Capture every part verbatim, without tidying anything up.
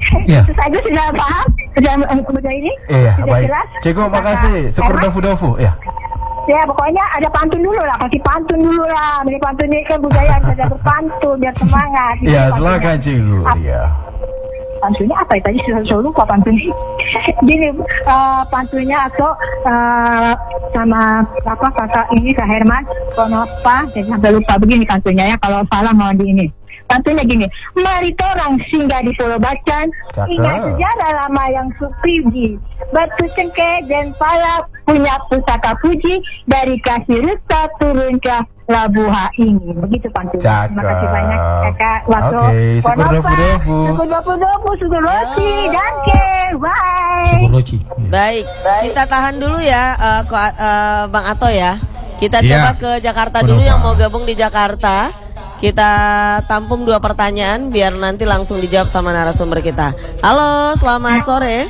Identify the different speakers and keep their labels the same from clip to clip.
Speaker 1: Ya.
Speaker 2: Itu saja sudah paham, sudah mudah ini.
Speaker 1: Iya,
Speaker 2: sudah
Speaker 1: baik.
Speaker 2: jelas.
Speaker 1: Cikgu, makasih. Syukur dofu-dofu. Ya.
Speaker 2: Ya pokoknya ada pantun dulu lah, kasih pantun dulu lah. Ini pantun ini kan budaya harus ada berpantun biar semangat.
Speaker 1: Iya, silakan Cikgu. Iya.
Speaker 2: Pantunnya apa ya tadi sudah saya lupa pantunnya. Gini uh, pantunnya atau uh, sama apa kakak ini Kak Herman, kenapa? Saya sampai lupa begini pantunnya ya, kalau salah mau di ini. Pantunnya gini, mari torang singgah di Pulau Bacan, ingat sejarah lama yang supriji, batu cengkeh dan pala punya pusaka puji, dari kasih rusa turun ke Labuha ini. Begitu pantunnya.
Speaker 1: Cakep.
Speaker 2: Terima kasih banyak kakak waktu.
Speaker 1: Oke, syukur dofu-dofu.
Speaker 2: Syukur dofu-dofu, syukur loci, danke, bye.
Speaker 3: Syukur loci.
Speaker 4: Baik, kita tahan dulu ya, uh, Ko, uh, Bang Ato ya. Kita
Speaker 1: Ya.
Speaker 4: coba ke Jakarta dulu yang mau gabung di Jakarta. Kita tampung dua pertanyaan biar nanti langsung dijawab sama narasumber kita. Halo, selamat sore.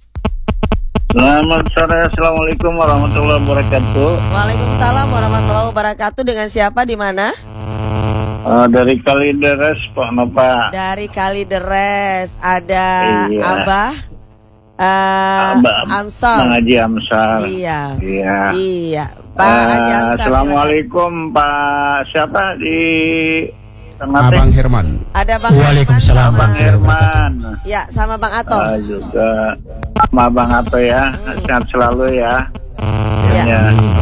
Speaker 5: Selamat sore, assalamualaikum warahmatullahi wabarakatuh.
Speaker 4: Waalaikumsalam warahmatullahi wabarakatuh. Dengan siapa, di mana?
Speaker 5: Uh, dari Kalideres, Pak Nova.
Speaker 4: Dari Kalideres. Ada
Speaker 5: Iya.
Speaker 4: Abah uh,
Speaker 5: Abah
Speaker 4: Amsal.
Speaker 5: Bang Haji Amsal.
Speaker 4: Iya.
Speaker 5: Iya.
Speaker 4: Iya. Pak
Speaker 5: Uh,
Speaker 4: Haji Amsal.
Speaker 5: Assalamualaikum Pak siapa di Ternate?
Speaker 6: Abang Herman.
Speaker 4: Ada Bang
Speaker 3: Waalaikumsalam,
Speaker 4: Herman
Speaker 5: Bang
Speaker 4: sama-
Speaker 5: Herman.
Speaker 4: Ya, sama Bang Ato.
Speaker 5: Uh, juga sama Bang Ato ya. Sehat selalu ya.
Speaker 4: Ya.
Speaker 5: Ya.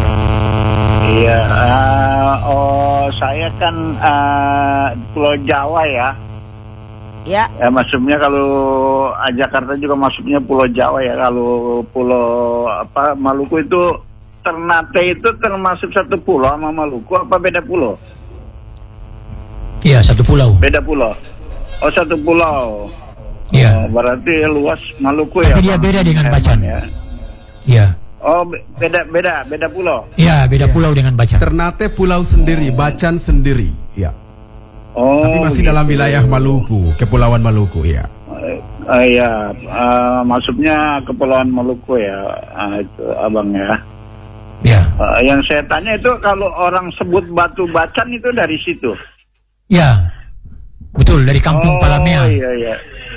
Speaker 5: Iya. Uh, oh saya kan uh, Pulau Jawa ya.
Speaker 4: Ya.
Speaker 5: Ya maksudnya kalau ah, Jakarta juga masuknya Pulau Jawa ya. Kalau Pulau apa Maluku itu Ternate itu termasuk satu pulau sama Maluku apa beda pulau?
Speaker 3: Iya, satu pulau.
Speaker 5: Beda pulau. Oh satu pulau.
Speaker 3: Iya.
Speaker 5: Oh, berarti luas Maluku ya.
Speaker 3: Tapi dia
Speaker 5: Bang
Speaker 3: beda dengan
Speaker 5: Herman,
Speaker 3: Bacan.
Speaker 5: ya.
Speaker 3: Iya.
Speaker 5: Oh be- beda beda beda pulau.
Speaker 3: Iya, beda
Speaker 6: Iya.
Speaker 3: pulau dengan Bacan.
Speaker 6: Ternate pulau sendiri, Bacan sendiri. Ya.
Speaker 5: Oh.
Speaker 6: Tapi masih
Speaker 5: gitu.
Speaker 6: dalam wilayah Maluku, Kepulauan Maluku ya.
Speaker 5: Uh, iya, uh, masuknya Kepulauan Maluku ya, uh, itu abang ya.
Speaker 3: Iya.
Speaker 5: Uh, yang saya tanya itu kalau orang sebut Batu Bacan itu dari situ.
Speaker 3: Iya. Betul, dari kampung
Speaker 5: Oh
Speaker 3: Palamea.
Speaker 5: iya iya.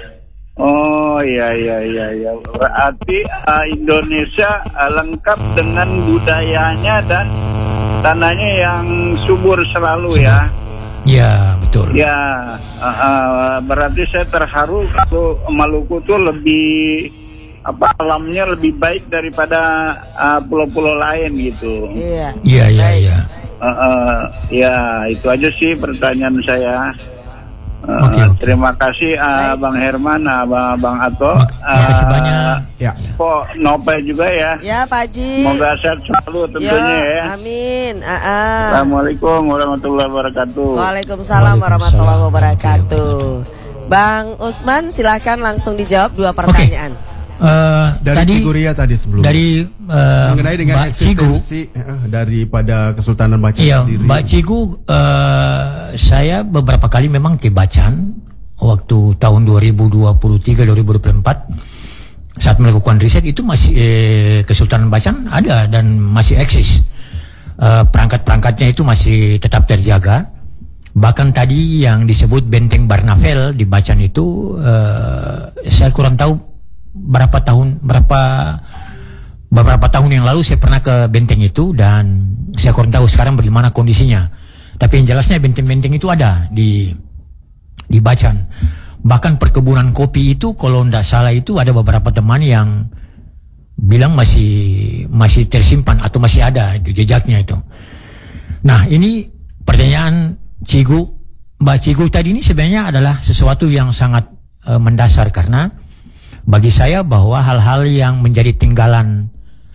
Speaker 5: Oh iya iya iya iya. Berarti uh, Indonesia uh, lengkap dengan budayanya dan tanahnya yang subur selalu ya.
Speaker 3: Iya, betul.
Speaker 5: Ya, uh, uh, berarti saya terharu kalau Maluku tuh lebih apa alamnya lebih baik daripada uh, pulau-pulau lain gitu.
Speaker 4: Iya.
Speaker 3: Iya, iya,
Speaker 4: Baik.
Speaker 3: iya.
Speaker 5: Uh, uh, ya itu aja sih pertanyaan saya. Uh,
Speaker 3: Oke, oke.
Speaker 5: Terima kasih uh,
Speaker 4: Baik.
Speaker 5: Bang Herman, uh, Bang Bang Ato.
Speaker 3: Mak- makasih banyak.
Speaker 6: Ya.
Speaker 5: Kok Nopel juga ya.
Speaker 4: Ya, Pak Haji.
Speaker 5: Semoga sehat selalu tentunya ya.
Speaker 4: Amin. Aa.
Speaker 5: Assalamualaikum warahmatullahi wabarakatuh.
Speaker 4: Waalaikumsalam warahmatullahi wabarakatuh. Bang Usman, silakan langsung dijawab dua pertanyaan.
Speaker 3: Eh,
Speaker 6: Dari
Speaker 3: tadi
Speaker 6: Ciguria tadi sebelumnya.
Speaker 3: dari eh,
Speaker 6: mengenai dengan
Speaker 3: Mbak Cigu.
Speaker 6: eksistensi eh, daripada Kesultanan Bacan
Speaker 3: Iya,
Speaker 6: sendiri.
Speaker 3: Mbak Cigu, eh, saya beberapa kali memang ke Bacan waktu tahun dua ribu dua puluh tiga dua ribu dua puluh empat saat melakukan riset itu masih eh, Kesultanan Bacan ada dan masih eksis. Eh, perangkat-perangkatnya itu masih tetap terjaga. Bahkan tadi yang disebut Benteng Barnavel di Bacan itu eh, saya kurang tahu berapa tahun berapa beberapa tahun yang lalu saya pernah ke benteng itu dan saya kurang tahu sekarang bagaimana kondisinya. Tapi yang jelasnya benteng-benteng itu ada di di Bacan. Bahkan perkebunan kopi itu kalau tidak salah itu ada beberapa teman yang bilang masih masih tersimpan atau masih ada itu jejaknya itu. Nah, ini pertanyaan Cigu, Mbak Cigu tadi ini sebenarnya adalah sesuatu yang sangat uh, mendasar karena bagi saya bahwa hal-hal yang menjadi tinggalan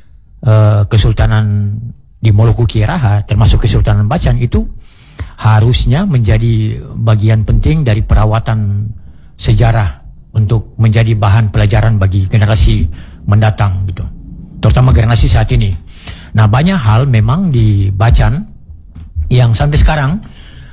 Speaker 3: uh, Kesultanan di Moluku Kiaraha termasuk Kesultanan Bacan itu harusnya menjadi bagian penting dari perawatan sejarah untuk menjadi bahan pelajaran bagi generasi mendatang gitu, terutama generasi saat ini. Nah, banyak hal memang di Bacan yang sampai sekarang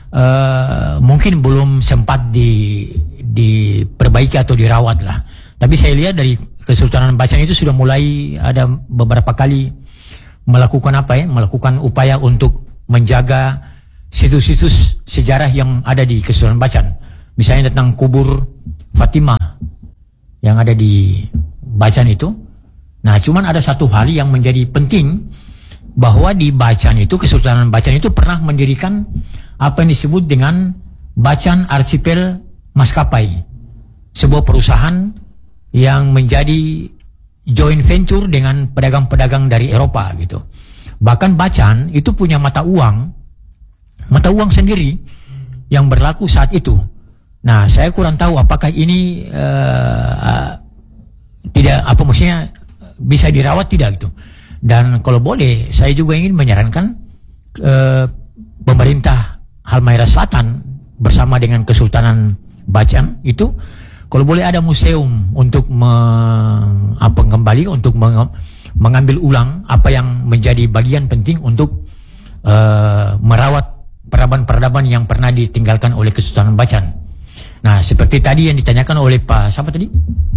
Speaker 3: uh, mungkin belum sempat di diperbaiki atau dirawat lah. Tapi saya lihat dari Kesultanan Bacan itu sudah mulai ada beberapa kali melakukan apa ya, melakukan upaya untuk menjaga situs-situs sejarah yang ada di Kesultanan Bacan. Misalnya tentang kubur Fatimah yang ada di bacaan itu. Nah, cuman ada satu hal yang menjadi penting, bahwa di bacaan itu, Kesultanan Bacan itu pernah mendirikan apa yang disebut dengan Bacan Archipel Maskapai, sebuah perusahaan yang menjadi joint venture dengan pedagang-pedagang dari Eropa gitu. Bahkan Bacan itu punya mata uang, mata uang sendiri yang berlaku saat itu. Nah, saya kurang tahu apakah ini uh, uh, tidak apa maksudnya bisa dirawat tidak gitu. Dan kalau boleh, saya juga ingin menyarankan uh, pemerintah Halmahera Selatan bersama dengan Kesultanan Bacan itu, kalau boleh ada museum untuk meng, apa, kembali untuk meng, mengambil ulang apa yang menjadi bagian penting untuk uh, merawat peradaban-peradaban yang pernah ditinggalkan oleh Kesultanan Bacan. Nah, seperti tadi yang ditanyakan oleh Pak siapa tadi?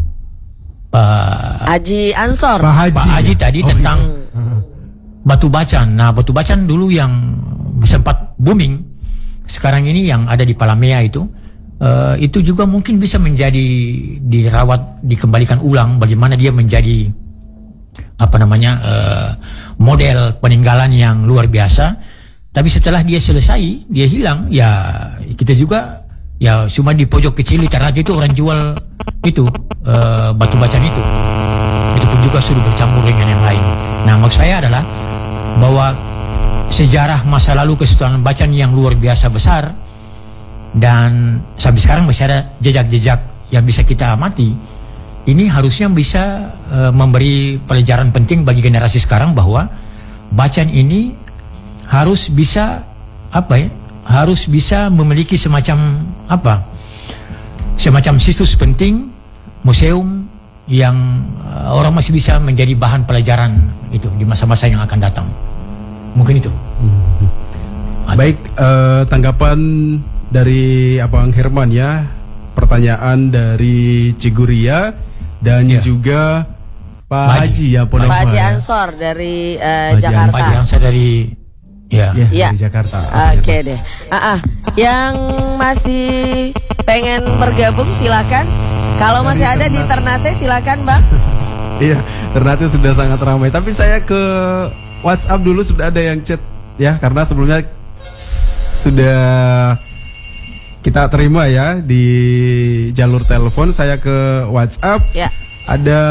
Speaker 3: Pak
Speaker 4: Haji Ansor.
Speaker 6: Pak Haji,
Speaker 3: Pak Haji tadi
Speaker 6: oh,
Speaker 3: tentang
Speaker 6: iya.
Speaker 3: Batu Bacan. Nah, Batu Bacan dulu yang sempat booming, sekarang ini yang ada di Palamea itu, uh, itu juga mungkin bisa menjadi dirawat, dikembalikan ulang, bagaimana dia menjadi apa namanya uh, model peninggalan yang luar biasa. Tapi setelah dia selesai, dia hilang, ya kita juga ya cuma di pojok kecil karena itu orang jual itu uh, batu bacan itu. Itu pun juga sudah bercampur dengan yang lain. Nah, maksud saya adalah bahwa sejarah masa lalu Kesultanan Bacan yang luar biasa besar, dan sampai sekarang masih ada jejak-jejak yang bisa kita amati. Ini harusnya bisa uh, memberi pelajaran penting bagi generasi sekarang bahwa Bacan ini harus bisa apa ya? Harus bisa memiliki semacam apa? Semacam situs penting, museum yang uh, orang masih bisa menjadi bahan pelajaran itu di masa-masa yang akan datang. Mungkin itu.
Speaker 6: Hmm. Baik, uh, tanggapan dari Abang Herman ya, pertanyaan dari Ciguria dan
Speaker 3: ya.
Speaker 6: juga Pak
Speaker 3: Pak Haji.
Speaker 6: Haji ya,
Speaker 4: Pak Haji Ansor dari uh,
Speaker 6: Haji
Speaker 4: Jakarta.
Speaker 3: Pak Haji Ansor dari ya.
Speaker 6: ya,
Speaker 4: Ya.
Speaker 6: dari Jakarta.
Speaker 4: Oke okay deh. Ah, ah. Yang masih pengen bergabung silakan. Kalau masih ada di Ternate silakan, Bang.
Speaker 6: Iya, Ternate sudah sangat ramai. Tapi saya ke WhatsApp dulu, sudah ada yang chat ya, karena sebelumnya sudah kita terima ya di jalur telepon. Saya ke WhatsApp.
Speaker 4: Ya.
Speaker 6: Ada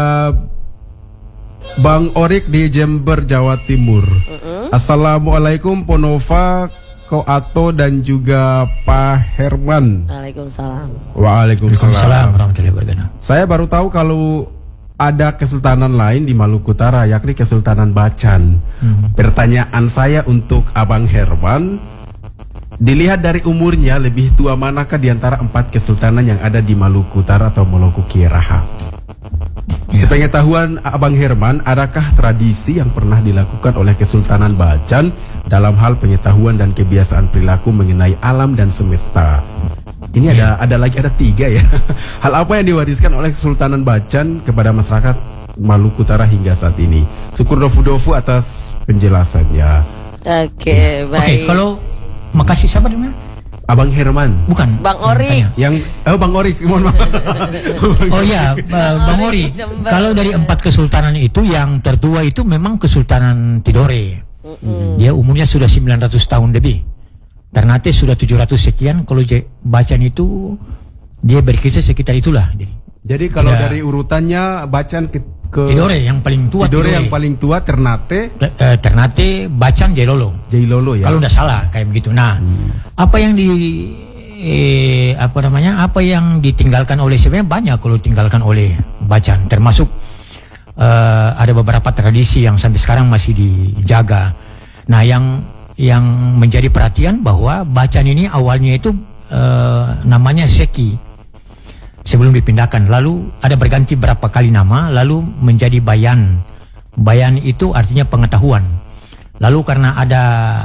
Speaker 6: Bang Orik di Jember, Jawa Timur. Uh-uh. Assalamualaikum Ponova, Ko Ato dan juga Pak Herman.
Speaker 4: Waalaikumsalam.
Speaker 6: Waalaikumsalam
Speaker 3: warahmatullahi wabarakatuh.
Speaker 6: Saya baru tahu kalau ada kesultanan lain di Maluku Utara, yakni Kesultanan Bacan. Hmm. Pertanyaan saya untuk Abang Herman, dilihat dari umurnya, lebih tua manakah di antara empat kesultanan yang ada di Maluku Utara atau Maluku Kieraha? Ya. Sepengetahuan Abang Herman, adakah tradisi yang pernah dilakukan oleh Kesultanan Bacan dalam hal pengetahuan dan kebiasaan perilaku mengenai alam dan semesta? Ini ya. ada ada lagi ada tiga ya. Hal apa yang diwariskan oleh Kesultanan Bacan kepada masyarakat Maluku Utara hingga saat ini? Syukur dofu-dofu atas penjelasannya.
Speaker 4: Oke,
Speaker 3: ya.
Speaker 4: baik.
Speaker 3: Oke, kalau makasih siapa namanya?
Speaker 6: Abang Herman.
Speaker 3: Bukan.
Speaker 4: Bang Ori.
Speaker 6: Yang oh Bang Ori, mohon maaf.
Speaker 3: Oh iya, Bang Ori. Kalau dari empat kesultanan itu yang tertua itu memang Kesultanan Tidore. Mm-hmm. Dia umurnya sudah sembilan ratus tahun lebih. Ternate sudah tujuh ratus sekian. Kalau Bacan itu dia berkisar sekitar itulah. Jadi,
Speaker 6: Jadi kalau
Speaker 3: ya,
Speaker 6: dari urutannya Bacan ke, ke
Speaker 3: Tidore yang paling tua.
Speaker 6: Tidore,
Speaker 3: Tidore
Speaker 6: yang paling tua, Ternate,
Speaker 3: uh, Ternate, Bacan, Jailolo.
Speaker 6: Jailolo ya.
Speaker 3: Kalau udah salah kayak begitu. Nah, hmm. apa yang di eh, apa namanya? Apa yang ditinggalkan oleh sebenarnya banyak kalau ditinggalkan oleh Bacan, termasuk uh, ada beberapa tradisi yang sampai sekarang masih dijaga. Nah, yang yang menjadi perhatian bahwa Bacan ini awalnya itu uh, namanya Seki sebelum dipindahkan, lalu ada berganti berapa kali nama, lalu menjadi Bayan. Bayan itu artinya pengetahuan. Lalu karena ada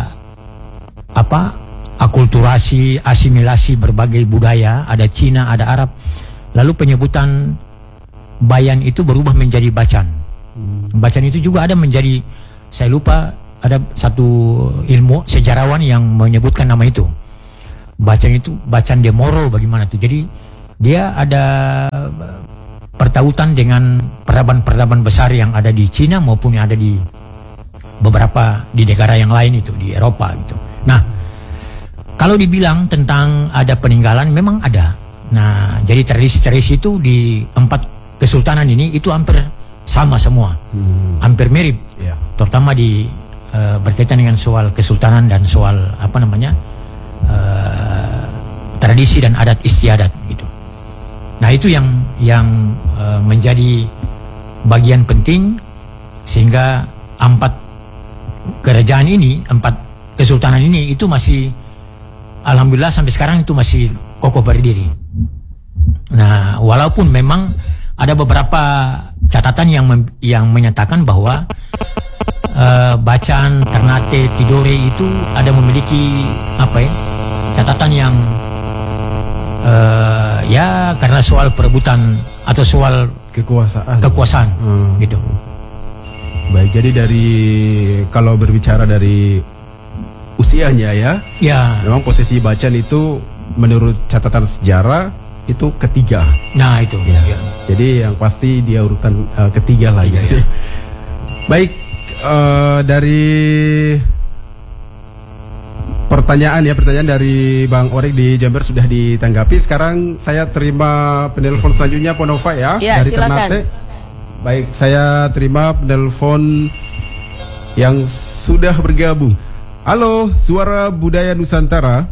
Speaker 3: apa akulturasi, asimilasi berbagai budaya, ada Cina, ada Arab, lalu penyebutan Bayan itu berubah menjadi Bacan. Bacan itu juga ada menjadi, saya lupa, ada satu ilmu sejarawan yang menyebutkan nama itu. Bacan itu Bacan de Moro bagaimana tuh. Jadi dia ada bertautan dengan peradaban-peradaban besar yang ada di Cina maupun yang ada di beberapa di negara yang lain itu di Eropa gitu. Nah, kalau dibilang tentang ada peninggalan memang ada. Nah, jadi tradisi-tradisi itu di empat kesultanan ini itu hampir sama semua, hmm. hampir mirip, yeah. terutama di uh, berkaitan dengan soal kesultanan dan soal apa namanya uh, tradisi dan adat istiadat gitu. Nah itu yang yang uh, menjadi bagian penting sehingga empat kerajaan ini, empat kesultanan ini itu masih alhamdulillah sampai sekarang itu masih kokoh berdiri. Nah walaupun memang ada beberapa catatan yang mem- yang menyatakan bahwa uh, bacaan Ternate Tidore itu ada memiliki apa ya catatan yang Uh, ya karena soal perebutan atau soal
Speaker 6: kekuasaan
Speaker 3: kekuasaan
Speaker 6: hmm.
Speaker 3: gitu.
Speaker 6: Baik, jadi dari kalau berbicara dari usianya ya,
Speaker 3: ya
Speaker 6: memang posisi Bacan itu menurut catatan sejarah itu ketiga.
Speaker 3: Nah itu
Speaker 6: ya.
Speaker 3: Ya.
Speaker 6: Jadi yang pasti dia urutan uh, ketiga lah ya.
Speaker 3: Ya.
Speaker 6: Baik, uh, dari pertanyaan ya, pertanyaan dari Bang Orik di Jember sudah ditanggapi. Sekarang saya terima penelpon selanjutnya Ponova ya,
Speaker 4: ya
Speaker 6: dari
Speaker 4: silakan.
Speaker 6: Ternate. Baik, saya terima penelpon yang sudah bergabung. Halo, Suara Budaya Nusantara.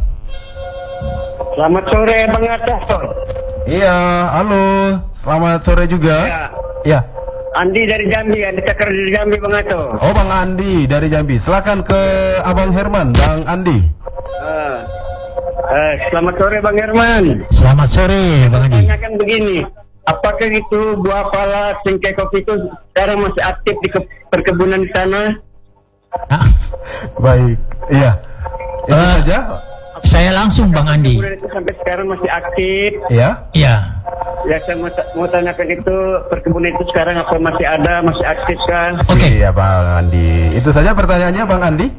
Speaker 7: Selamat sore Bang Atta.
Speaker 1: Iya, halo. Selamat sore juga.
Speaker 7: Ya.
Speaker 1: Ya.
Speaker 7: Andi dari Jambi, Andi Cakar dari Jambi Bang Ato.
Speaker 1: Oh, Bang Andi dari Jambi. Silakan ke Abang Herman, Bang Andi.
Speaker 7: Uh, uh, selamat sore Bang Herman.
Speaker 3: Selamat sore Bang Andi.
Speaker 7: Tanyakan begini, apakah itu buah pala cengkeh kopi itu sekarang masih aktif di ke- perkebunan di sana?
Speaker 3: Ah,
Speaker 1: Baik. Iya. Itu
Speaker 3: Eh,
Speaker 1: saja.
Speaker 3: saya langsung Bang Andi.
Speaker 7: Perkebunan itu sampai sekarang masih aktif.
Speaker 1: Ya.
Speaker 3: Ya.
Speaker 7: Ya saya mau, mau tanyakan itu perkebunan itu sekarang apa masih ada, masih aktif kan?
Speaker 3: Oke.
Speaker 1: Iya, Bang Andi. Itu saja pertanyaannya, Bang Andi.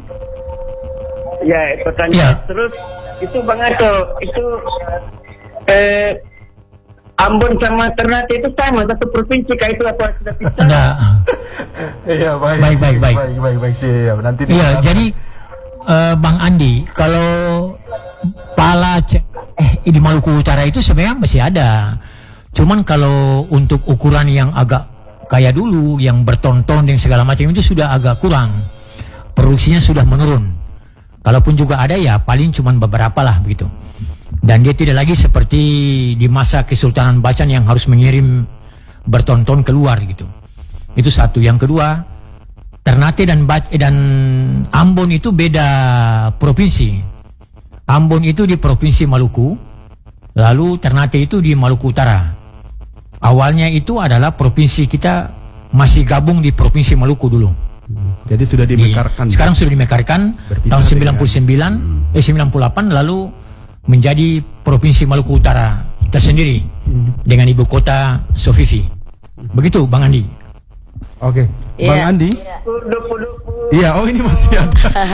Speaker 7: Ya, pertanyaan
Speaker 3: Ya.
Speaker 7: terus itu Bang Ato, itu eh Ambon sama Ternate itu sama satu provinsi kah itu apa sudah pisah?
Speaker 3: Nah,
Speaker 1: Iya, baik.
Speaker 3: Baik, baik, baik.
Speaker 1: Baik, baik, baik. Siap. Nanti
Speaker 3: iya.
Speaker 1: di-
Speaker 3: Jadi eh, Bang Andi, kalau pala ce- eh di Maluku Utara itu sebenarnya masih ada. Cuman kalau untuk ukuran yang agak kayak dulu, yang berton-ton dan segala macam itu sudah agak kurang. Produksinya sudah menurun. Kalaupun juga ada ya paling cuman beberapa lah begitu. Dan dia tidak lagi seperti di masa Kesultanan Bacan yang harus mengirim berton-ton keluar gitu. Itu satu. Yang kedua, Ternate dan Bac- dan Ambon itu beda provinsi. Ambon itu di Provinsi Maluku, lalu Ternate itu di Maluku Utara. Awalnya itu adalah provinsi kita masih gabung di Provinsi Maluku dulu.
Speaker 6: Jadi sudah
Speaker 3: Di-
Speaker 6: dimekarkan.
Speaker 3: sekarang sudah dimekarkan
Speaker 6: Berpisah
Speaker 3: tahun
Speaker 6: dengan-
Speaker 3: sembilan puluh sembilan eh sembilan puluh delapan lalu menjadi Provinsi Maluku Utara tersendiri dengan ibu kota Sofifi. Begitu Bang Andi.
Speaker 6: Oke,
Speaker 4: Iya.
Speaker 6: Bang Andi.
Speaker 7: Dupu-dupu.
Speaker 6: Iya, oh ini masih ada.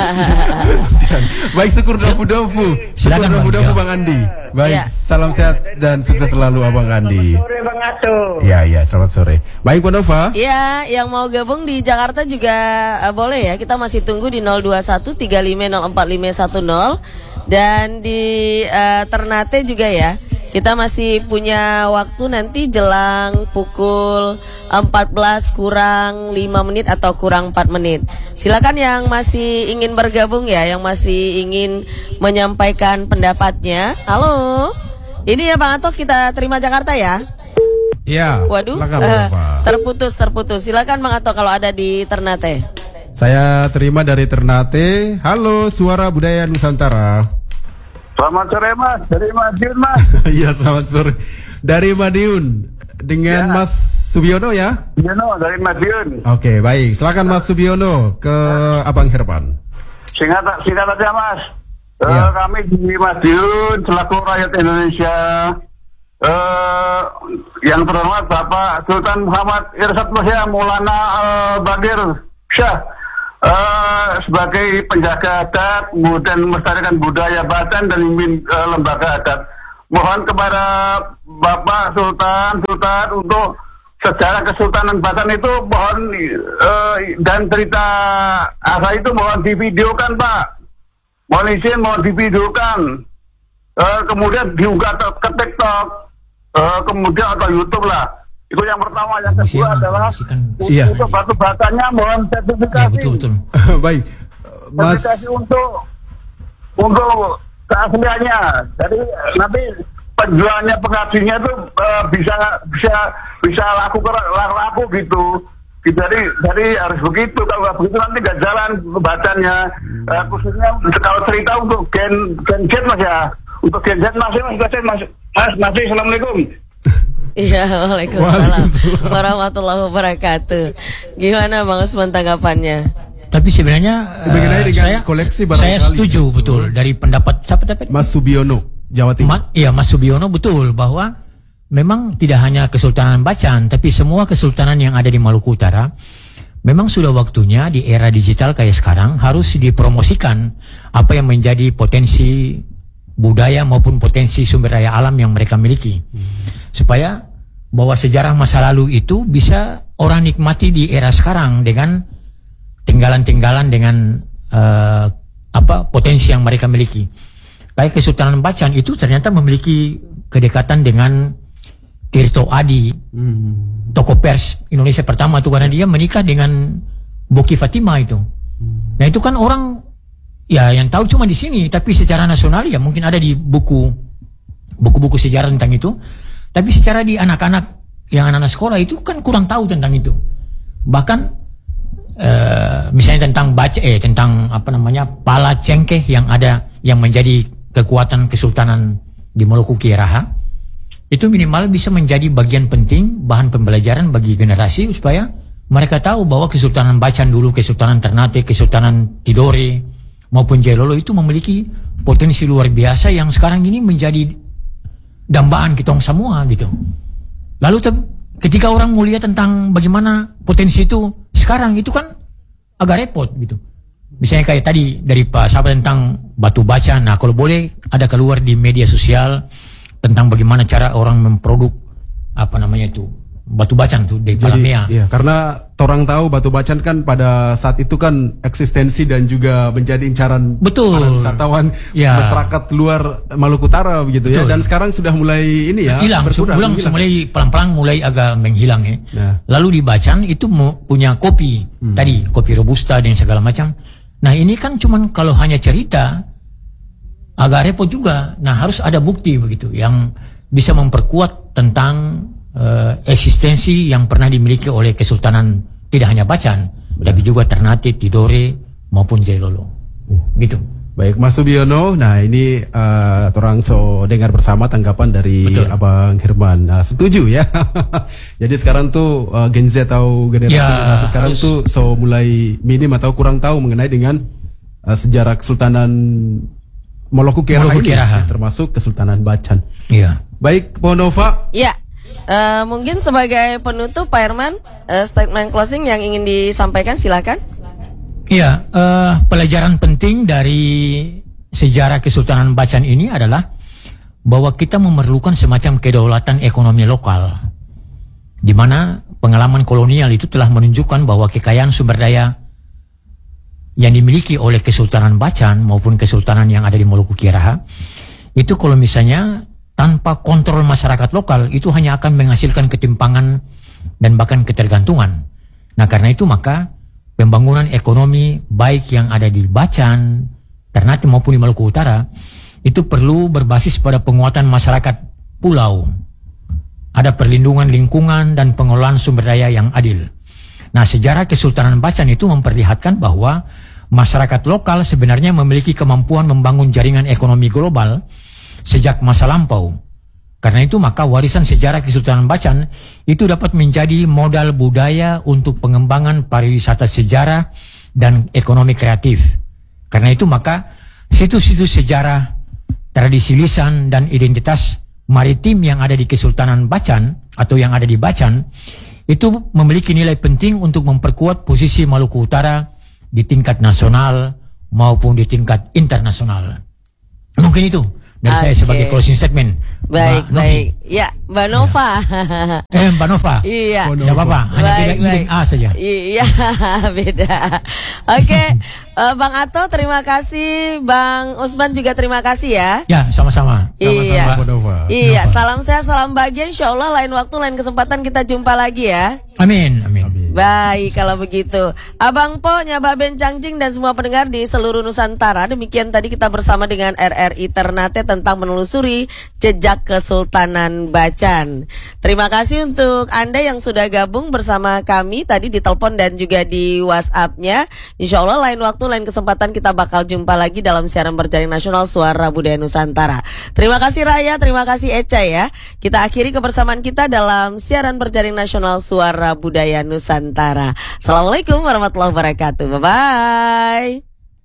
Speaker 6: Masih ada. Baik, syukur dofu-dofu. Syukur
Speaker 3: Silakan, Bang.
Speaker 6: dofu-dofu
Speaker 3: Ya.
Speaker 6: Bang Andi. Baik,
Speaker 4: Iya.
Speaker 6: salam sehat dan sukses selalu Abang Andi.
Speaker 7: Sore Bang Ato.
Speaker 6: Iya, iya, selamat sore. Baik, Pak Nova.
Speaker 4: Iya, yang mau gabung di Jakarta juga uh, boleh ya. Kita masih tunggu di nol dua satu tiga lima nol empat lima satu nol. Dan di uh, Ternate juga ya. Kita masih punya waktu nanti jelang pukul empat belas kurang lima menit atau kurang empat menit. Silakan yang masih ingin bergabung ya, yang masih ingin menyampaikan pendapatnya. Halo. Ini ya Bang Ato, kita terima Jakarta ya.
Speaker 6: Iya.
Speaker 4: Waduh,
Speaker 6: Silakan, Bang
Speaker 4: eh,
Speaker 6: Nova.
Speaker 4: terputus terputus. Silakan Bang Ato kalau ada di Ternate.
Speaker 6: Saya terima dari Ternate. Halo, Suara Budaya Nusantara.
Speaker 5: Selamat sore Mas, dari Madiun Mas.
Speaker 6: Iya, selamat sore. Dari Madiun dengan
Speaker 5: Ya.
Speaker 6: Mas Subiono ya.
Speaker 5: Yono dari Madiun.
Speaker 6: Oke, baik. Silakan Mas Subiono ke Abang Herman.
Speaker 5: Singkat singkat aja Mas. Eh,
Speaker 6: Iya.
Speaker 5: kami di Madiun selaku rakyat Indonesia, eh, yang terhormat Bapak Sultan Muhammad Irsad Musa Maulana eh, Badir Syah, eh, sebagai penjaga adat dan melestarikan budaya Bacan dan mimpin eh, lembaga adat. Mohon kepada Bapak Sultan Sultan untuk sejarah Kesultanan Bacan itu mohon uh, dan cerita Asa itu mohon divideokan Pak, mohon izin mohon divideokan, uh, kemudian diunggah ke TikTok, uh, kemudian atau YouTube lah. Itu yang pertama. Yang kedua adalah untuk,
Speaker 6: iya.
Speaker 5: untuk batu batanya mohon sertifikasi.
Speaker 3: Ya, betul betul.
Speaker 6: Baik, Mas.
Speaker 5: Sertifikasi untuk untuk keasliannya. Jadi nanti penjualnya pengajinya itu uh, bisa bisa bisa laku laku, laku gitu. Jadi jadi harus begitu. Kalau nggak begitu nanti nggak jalan bacanya. Uh, khususnya kalau cerita untuk gen gen Z mas ya. Untuk gen Z masih mas mas mas mas masih. Assalamualaikum.
Speaker 4: Iya, waalaikumsalam warahmatullahi wabarakatuh. Gimana Bang Usman tanggapannya?
Speaker 3: Tapi sebenarnya
Speaker 6: Mengenai
Speaker 3: uh,
Speaker 6: dengan
Speaker 3: saya
Speaker 6: koleksi
Speaker 3: saya
Speaker 6: barangkali.
Speaker 3: setuju betul dari pendapat siapa dapat?
Speaker 6: Mas Subiono, Jawa Timur.
Speaker 3: Ma, iya Mas Subiono betul bahwa memang tidak hanya Kesultanan Bacan tapi semua kesultanan yang ada di Maluku Utara memang sudah waktunya di era digital kayak sekarang harus dipromosikan apa yang menjadi potensi budaya maupun potensi sumber daya alam yang mereka miliki. Hmm. Supaya bahwa sejarah masa lalu itu bisa orang nikmati di era sekarang dengan tinggalan-tinggalan dengan uh, apa potensi yang mereka miliki. Kayak Kesultanan Bacan itu ternyata memiliki kedekatan dengan Tirto Adi, hmm. tokoh pers Indonesia pertama itu karena dia menikah dengan Boki Fatima itu. Hmm. Nah itu kan orang ya yang tahu cuma di sini, tapi secara nasional ya mungkin ada di buku buku-buku sejarah tentang itu. Tapi secara di anak-anak yang anak-anak sekolah itu kan kurang tahu tentang itu. Bahkan uh, misalnya tentang baca eh tentang apa namanya pala cengkeh yang ada yang menjadi kekuatan kesultanan di Maluku Kiaraha itu minimal bisa menjadi bagian penting bahan pembelajaran bagi generasi supaya mereka tahu bahwa Kesultanan Bacan dulu, Kesultanan Ternate, Kesultanan Tidore maupun Jailolo itu memiliki potensi luar biasa yang sekarang ini menjadi dambaan kita semua gitu. Lalu ketika orang mau lihat tentang bagaimana potensi itu sekarang itu kan agak repot gitu. Misalnya kayak tadi dari Pak Sahabat tentang batu bacan. Nah kalau boleh ada keluar di media sosial tentang bagaimana cara orang memproduk apa namanya itu batu bacan tuh dari Palamea.
Speaker 6: Iya, karena orang tahu batu bacan kan pada saat itu kan eksistensi dan juga menjadi incaran
Speaker 3: betul
Speaker 6: para wisatawan ya. Masyarakat luar Maluku Utara begitu betul. Ya. Dan sekarang sudah mulai ini ya
Speaker 3: hilang,
Speaker 6: berkurang,
Speaker 3: hilang. mulai pelan-pelan mulai agak menghilang ya. Nah. Lalu di Bacan itu punya kopi hmm. tadi kopi robusta dan segala macam. Nah ini kan cuman kalau hanya cerita agak repot juga. Nah harus ada bukti begitu yang bisa memperkuat tentang Uh, eksistensi yang pernah dimiliki oleh Kesultanan tidak hanya Bacan, benar. Tapi juga Ternate, Tidore maupun Jailolo. Uh. Gitu.
Speaker 6: Baik Mas Subiono, nah ini uh, orang so dengar bersama tanggapan dari betul. Abang Herman. Nah, setuju ya. Jadi sekarang tuh uh, Gen Z atau generasi ya, masa sekarang harus. Tuh so mulai minim atau kurang tahu mengenai dengan uh, sejarah Kesultanan Maluku Kiaraha, ya, termasuk Kesultanan Bacan.
Speaker 3: Iya.
Speaker 6: Baik, Ponova.
Speaker 4: Iya. Uh, mungkin sebagai penutup Pak Herman, uh, statement closing yang ingin disampaikan silakan.
Speaker 3: Iya, uh, pelajaran penting dari sejarah Kesultanan Bacan ini adalah bahwa kita memerlukan semacam kedaulatan ekonomi lokal, di mana pengalaman kolonial itu telah menunjukkan bahwa kekayaan sumber daya yang dimiliki oleh Kesultanan Bacan maupun kesultanan yang ada di Maluku Kiaraha itu kalau misalnya tanpa kontrol masyarakat lokal itu hanya akan menghasilkan ketimpangan dan bahkan ketergantungan. Nah karena itu maka pembangunan ekonomi baik yang ada di Bacan, Ternate maupun di Maluku Utara itu perlu berbasis pada penguatan masyarakat pulau. Ada perlindungan lingkungan dan pengelolaan sumber daya yang adil. Nah sejarah Kesultanan Bacan itu memperlihatkan bahwa masyarakat lokal sebenarnya memiliki kemampuan membangun jaringan ekonomi global sejak masa lampau. Karena itu maka warisan sejarah Kesultanan Bacan itu dapat menjadi modal budaya untuk pengembangan pariwisata sejarah dan ekonomi kreatif. Karena itu maka situs-situs sejarah, tradisi lisan dan identitas maritim yang ada di Kesultanan Bacan atau yang ada di Bacan itu memiliki nilai penting untuk memperkuat posisi Maluku Utara di tingkat nasional maupun di tingkat internasional. Mungkin itu dari okay. saya sebagai closing statement.
Speaker 4: Baik,
Speaker 3: Mbak Novi.
Speaker 4: baik. Ya, Mbak Nova.
Speaker 3: Eh, Mbak Nova.
Speaker 4: Iya.
Speaker 3: Tidak apa-apa, hanya
Speaker 4: Baik,
Speaker 3: beda
Speaker 4: baik.
Speaker 3: iling A saja.
Speaker 4: Iya, beda. Oke, eh, Bang Ato terima kasih, Bang Usman juga terima kasih ya.
Speaker 3: Ya, sama-sama.
Speaker 4: Iya.
Speaker 6: Sama-sama, Bu Nova.
Speaker 4: Iya, salam sehat, salam bahagia. Insya Allah lain waktu, lain kesempatan kita jumpa lagi ya.
Speaker 3: Amin, amin.
Speaker 4: Baik, kalau begitu Abang Po, Nyaba Ben Cangjing dan semua pendengar di seluruh Nusantara. Demikian tadi kita bersama dengan R R I Ternate tentang menelusuri jejak Kesultanan Bacan. Terima kasih untuk Anda yang sudah gabung bersama kami tadi di telepon dan juga di WhatsApp-nya. Insya Allah lain waktu, lain kesempatan kita bakal jumpa lagi dalam siaran berjaring nasional Suara Budaya Nusantara. Terima kasih Raya, terima kasih Eca ya. Kita akhiri kebersamaan kita dalam siaran berjaring nasional Suara Budaya Nusantara. Assalamualaikum warahmatullahi wabarakatuh. Bye-bye.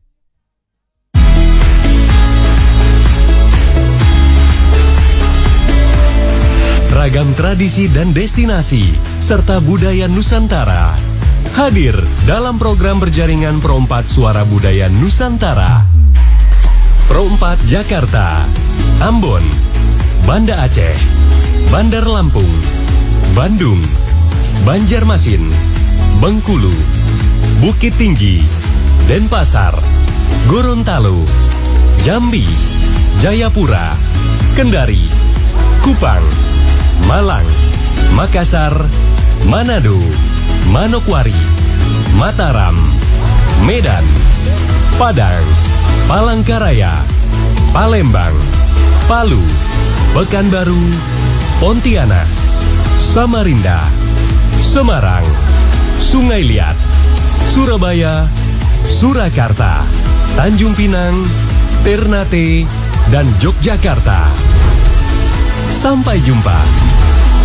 Speaker 8: Ragam tradisi dan destinasi serta budaya Nusantara hadir dalam program berjaringan Pro empat Suara Budaya Nusantara. Pro empat Jakarta, Ambon, Banda Aceh, Bandar Lampung, Bandung, Banjarmasin, Bengkulu, Bukit Tinggi, Denpasar, Gorontalo, Jambi, Jayapura, Kendari, Kupang, Malang, Makassar, Manado, Manokwari, Mataram, Medan, Padang, Palangkaraya, Palembang, Palu, Pekanbaru, Pontianak, Samarinda, Semarang, Sungai Liat, Surabaya, Surakarta, Tanjung Pinang, Ternate, dan Yogyakarta. Sampai jumpa.